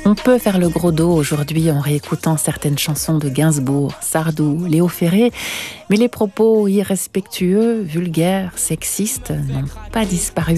On peut faire le gros dos aujourd'hui en réécoutant certaines chansons de Gainsbourg, Sardou, Léo Ferré, mais les propos irrespectueux, vulgaires, sexistes n'ont pas disparu